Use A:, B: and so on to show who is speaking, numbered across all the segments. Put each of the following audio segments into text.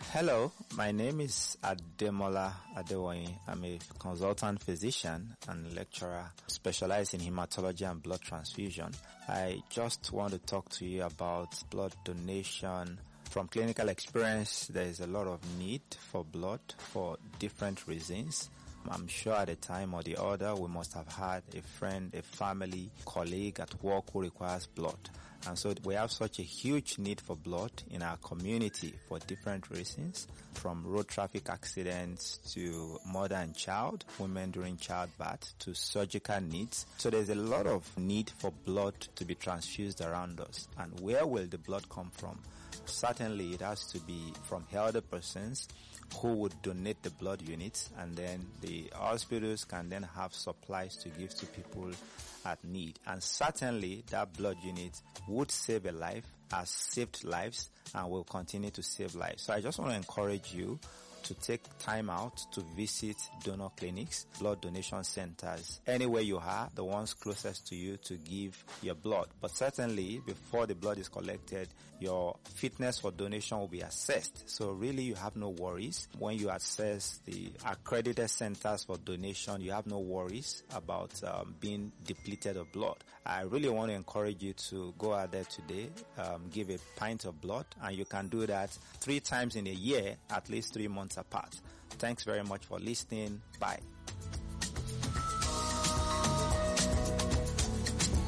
A: Hello, my name is Ademola Adewoyin. I'm a consultant physician and lecturer specialized in hematology and blood transfusion. I just want to talk to you about blood donation. From clinical experience, there is a lot of need for blood for different reasons. I'm sure at a time or the other, we must have had a friend, a family, colleague at work who requires blood. And so we have such a huge need for blood in our community for different reasons, from road traffic accidents to mother and child, women during childbirth, to surgical needs. So there's a lot of need for blood to be transfused around us. And where will the blood come from? Certainly it has to be from healthy persons who would donate the blood units, and then the hospitals can then have supplies to give to people at need. And certainly that blood unit would save a life, has saved lives, and will continue to save lives. So I just want to encourage you to take time out to visit donor clinics, blood donation centers, anywhere you are, the ones closest to you, to give your blood. But certainly before the blood is collected, your fitness for donation will be assessed. So really you have no worries. When you access the accredited centers for donation, you have no worries about being depleted of blood. I really want to encourage you to go out there today, give a pint of blood, and you can do that 3 times in a year, at least 3 months apart. Thanks very much for listening. Bye.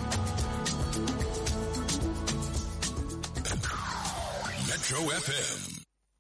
B: Metro FM